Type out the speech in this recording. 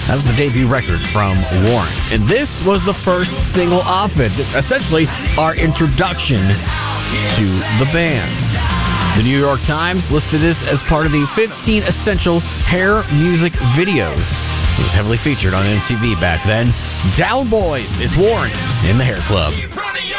That was the debut record from Warrant. And this was the first single off it. Essentially, our introduction to the band. The New York Times listed this as part of the 15 essential hair music videos. It was heavily featured on MTV back then. Down Boys, it's Warrant in the Hair Club.